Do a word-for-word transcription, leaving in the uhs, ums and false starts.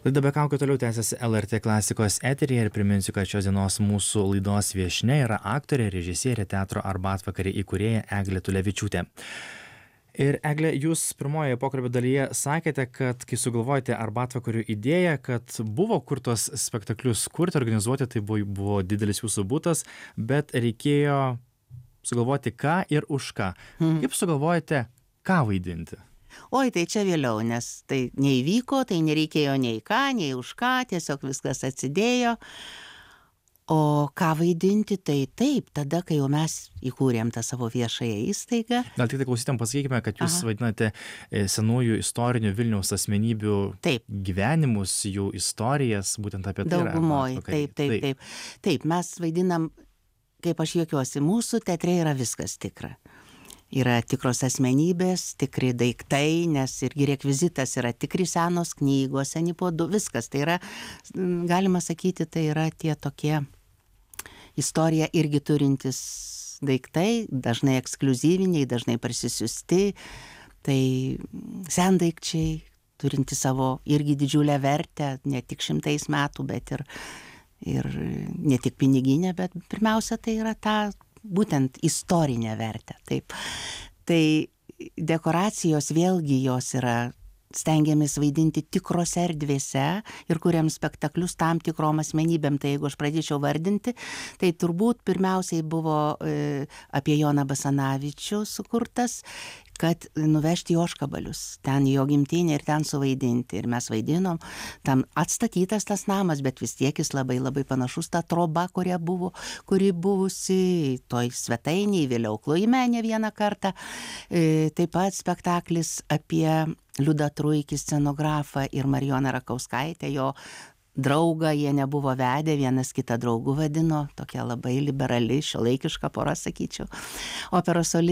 Laida be kaukių toliau tęsiasi L R T klasikos eteryje ir priminsiu, kad šios dienos mūsų laidos viešnia yra aktorė, režisierė, teatro Arbatvakarė įkūrėja Eglė Tulevičiūtė. Ir Eglė, jūs pirmojoje pokalbio dalyje sakėte, kad kai sugalvojate Arbatvakarių idėją, kad buvo kur tos spektaklius kurti, organizuoti, tai buvo, buvo didelis jūsų butas, bet reikėjo sugalvoti ką ir už ką. Hmm. Kaip sugalvojate, ką vaidinti? Oi, tai čia vėliau, nes tai neįvyko, tai nereikėjo nei ką, nei už ką, tiesiog viskas atsidėjo. O ką vaidinti, tai taip, tada, kai jau mes įkūrėm tą savo viešąją įstaigą. Gal tik tai klausytėm pasakykime, kad jūs Aha. vadinate senųjų istorinių Vilniaus asmenybių taip. gyvenimus, jų istorijas, būtent apie tai. Daugumoj, taip, taip, taip, taip. Taip, mes vaidinam, kaip aš juokiuosi, mūsų teatre yra viskas tikra. Yra tikros asmenybės, tikri daiktai, nes irgi rekvizitas yra tikri senos knygos, seni podų, viskas. Tai yra, galima sakyti, tai yra tie tokie istoriją irgi turintis daiktai, dažnai ekskliuzyviniai, dažnai parsisiusti, tai sendaikčiai, turinti savo irgi didžiulę vertę, ne tik šimtais metų, bet ir, ir ne tik piniginę, bet pirmiausia, tai yra ta būtent istorinę vertę. Taip. Tai dekoracijos vėlgi jos yra, stengiamės vaidinti tikrose erdvėse ir kuriam spektaklius tam tikrom asmenybėm. Tai jeigu aš pradėčiau vardinti, tai turbūt pirmiausiai buvo e, apie Joną Basanavičių sukurtas, kad nuvežti Ožkabalius, ten jo gimtinė ir ten suvaidinti. Ir mes vaidinom, tam atstatytas tas namas, bet vis tiek jis labai labai panašus tą trobą, kurie buvo, kuri buvusi toj svetainėj, vėliau Klojime ne vieną kartą. E, taip pat spektaklis apie Liudą Truikį, scenografą, ir Marijoną Rakauskaitę, jo draugą, jie nebuvo vedę, vienas kitą draugų vadino, tokia labai liberali, šiuolaikiška pora, sakyčiau. Operos solistė